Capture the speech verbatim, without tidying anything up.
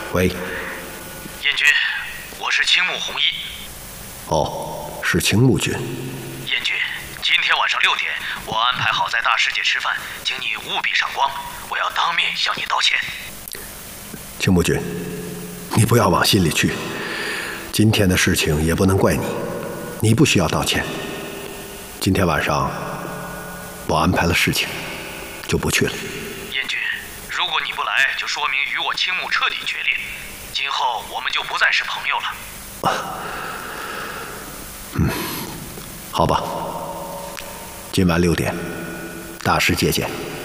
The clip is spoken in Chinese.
喂， 燕君，我是青木弘一。 哦，是青木君。 燕君，今天晚上六点，我安排好在大世界吃饭，请你务必上光，我要当面向你道歉。 青木君，你不要往心里去，今天的事情也不能怪你，你不需要道歉。今天晚上我安排了事情，就不去了。 燕君，如果你不来，就说明与我青木彻底决裂，今后我们就不再是朋友了。 啊，嗯，好吧，今晚六点，大世界见。